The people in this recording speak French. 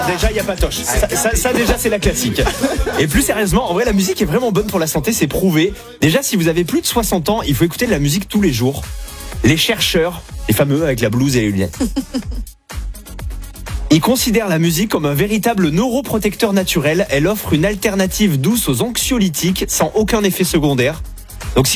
Déjà, il n'y a pas toche. Ça, déjà, c'est la classique. Et plus sérieusement, en vrai, la musique est vraiment bonne pour la santé, c'est prouvé. Déjà, si vous avez plus de 60 ans, il faut écouter de la musique tous les jours. Les chercheurs, les fameux avec la blouse et les lunettes, ils considèrent la musique comme un véritable neuroprotecteur naturel. Elle offre une alternative douce aux anxiolytiques sans aucun effet secondaire.